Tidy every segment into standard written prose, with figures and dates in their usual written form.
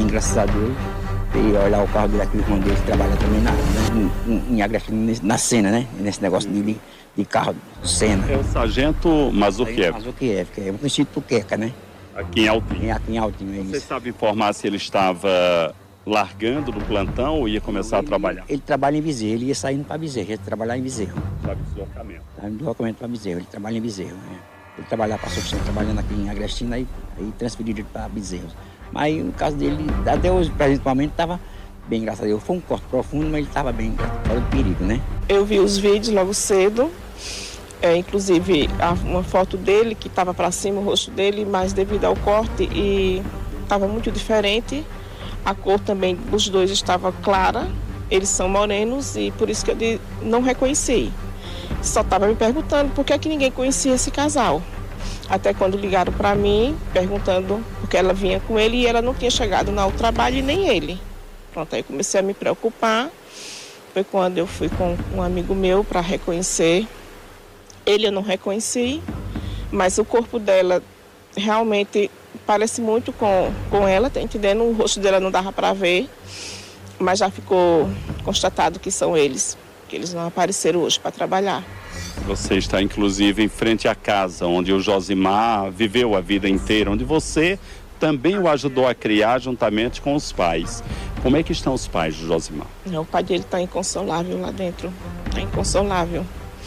graças a Deus. E olhar o carro dele aqui, o irmão dele trabalha também em Agreste, na cena, né? Nesse negócio de carro, cena. É o sargento Mazukiev. Mazukiev, que é conhecido por Queca, né? Aqui em Altinho. Aqui em Altinho, é isso. Você sabe informar se ele estava largando do plantão ou ia começar a trabalhar? Ele trabalha em Bezerro, ele ia saindo para Bezerro, ia trabalhar em Bezerro. Sabe deslocamento? Sabe deslocamento para Bezerro, ele trabalha em Bezerro. Né? Ele trabalhava, passou trabalhando aqui em Agrestina, aí transferiu ele para Bezerro. Mas no caso dele, até hoje, principalmente, estava bem, graças a Deus. Foi um corte profundo, mas ele estava bem, fora do perigo, né? Eu vi os vídeos logo cedo, inclusive uma foto dele que estava para cima, o rosto dele, mas devido ao corte, e estava muito diferente. A cor também dos dois estava clara, eles são morenos e por isso que eu não reconheci. Só estava me perguntando por que ninguém conhecia esse casal. Até quando ligaram para mim, perguntando porque ela vinha com ele e ela não tinha chegado no trabalho e nem ele. Pronto, aí comecei a me preocupar. Foi quando eu fui com um amigo meu para reconhecer. Ele eu não reconheci, mas o corpo dela realmente parece muito com ela, tá entendendo? O rosto dela não dava para ver, mas já ficou constatado que são eles, que eles não apareceram hoje para trabalhar. Você está, inclusive, em frente à casa onde o Josimar viveu a vida inteira, onde você também o ajudou a criar juntamente com os pais. Como é que estão os pais do Josimar? O pai dele está inconsolável lá dentro, está inconsolável.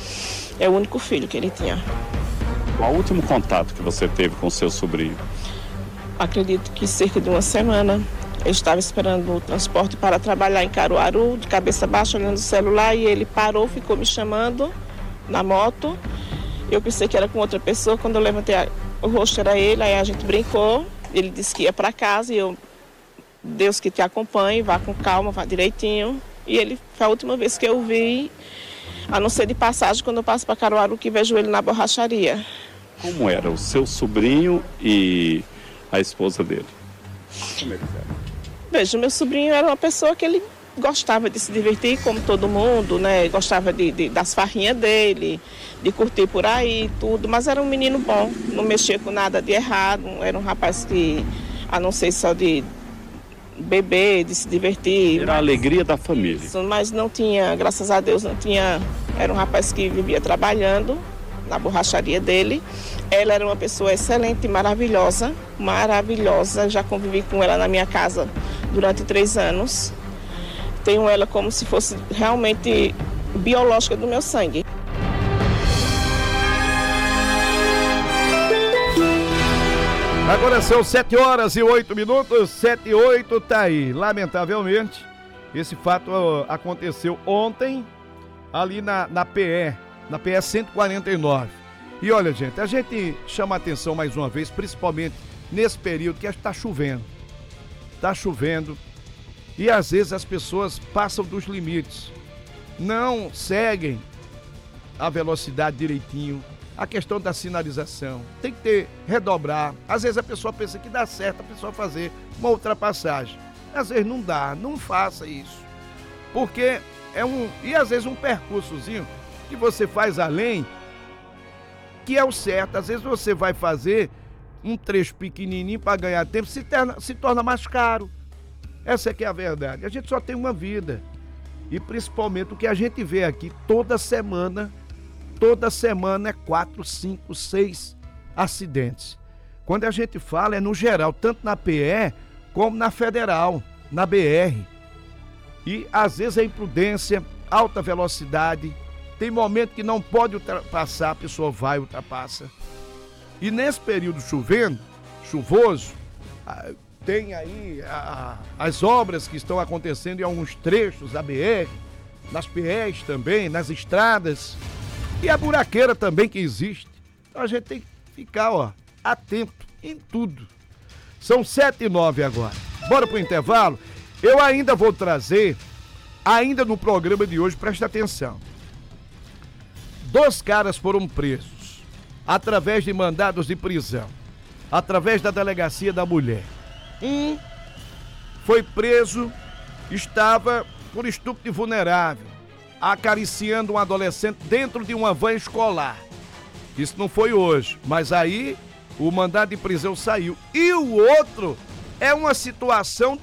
É o único filho que ele tinha. Qual o último contato que você teve com seu sobrinho? Acredito que cerca de uma semana. Eu estava esperando o transporte para trabalhar em Caruaru, de cabeça baixa, olhando o celular, e ele parou, ficou me chamando na moto. Eu pensei que era com outra pessoa, quando eu levantei o rosto era ele, aí a gente brincou. Ele disse que ia para casa e eu, Deus que te acompanhe, vá com calma, vá direitinho. E ele, foi a última vez que eu vi, a não ser de passagem, quando eu passo para Caruaru, que vejo ele na borracharia. Como era o seu sobrinho e a esposa dele? Como eles eram? Veja, meu sobrinho era uma pessoa que ele gostava de se divertir como todo mundo, né? Gostava das farrinhas dele, de curtir por aí, tudo. Mas era um menino bom, não mexia com nada de errado. Era um rapaz que, a não ser só de beber, de se divertir. Era a alegria da família. Mas não tinha, graças a Deus, não tinha... Era um rapaz que vivia trabalhando na borracharia dele. Ela era uma pessoa excelente, maravilhosa. Já convivi com ela na minha casa durante 3 anos. Tenho ela como se fosse realmente biológica do meu sangue. Agora são 7h08, 7h08, tá aí. Lamentavelmente, esse fato aconteceu ontem, ali na PE 149. E olha, gente, a gente chama a atenção mais uma vez, principalmente nesse período que está chovendo. Está chovendo e às vezes as pessoas passam dos limites, não seguem a velocidade direitinho. A questão da sinalização, tem que redobrar. Às vezes a pessoa pensa que dá certo a pessoa fazer uma ultrapassagem. Às vezes não dá, não faça isso. Porque e às vezes um percursozinho que você faz além, que é o certo. Às vezes você vai fazer um trecho pequenininho para ganhar tempo, se torna mais caro. Essa é que é a verdade. A gente só tem uma vida. E principalmente o que a gente vê aqui toda semana é 4, 5, 6 acidentes. Quando a gente fala é no geral, tanto na PE como na Federal, na BR. E às vezes é imprudência, alta velocidade, tem momento que não pode ultrapassar, a pessoa vai e ultrapassa. E nesse período chuvoso, tem aí as obras que estão acontecendo em alguns trechos da BR, nas PEs também, nas estradas. E a buraqueira também que existe. Então a gente tem que ficar, atento em tudo. São 7h09 agora. Bora pro intervalo? Eu ainda vou trazer, ainda no programa de hoje, presta atenção. 2 caras foram presos, através de mandados de prisão, através da delegacia da mulher. Um foi preso, estava por estupro de vulnerável, acariciando um adolescente dentro de uma van escolar. Isso não foi hoje, mas aí o mandado de prisão saiu. E o outro é uma situação